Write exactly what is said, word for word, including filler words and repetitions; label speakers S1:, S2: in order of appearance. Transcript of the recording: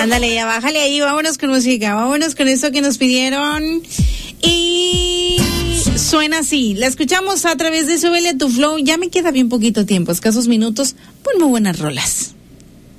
S1: Ándale, ya bájale ahí, vámonos con música, vámonos con eso que nos pidieron. Y suena así, la escuchamos a través de Súbele a tu Flow. Ya me queda bien poquito tiempo, escasos minutos, pues muy buenas rolas.